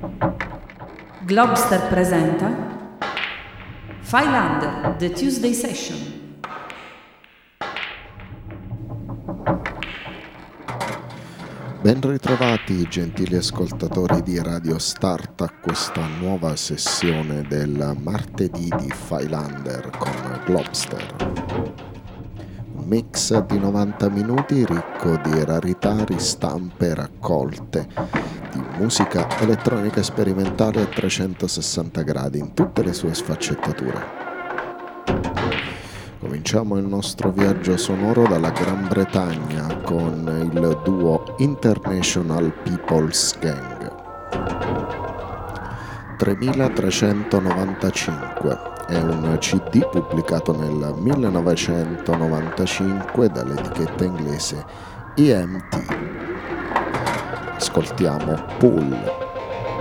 Globster presenta Phylander, The Tuesday Session. Ben ritrovati gentili ascoltatori di Radio Start a questa nuova sessione del martedì di Phylander con Globster. Un mix di 90 minuti ricco di rarità, ristampe e raccolte di musica elettronica sperimentale a 360 gradi in tutte le sue sfaccettature. Cominciamo il nostro viaggio sonoro dalla Gran Bretagna con il duo International People's Gang. 3395 è un CD pubblicato nel 1995 dall'etichetta inglese EMT. Ascoltiamo Pool.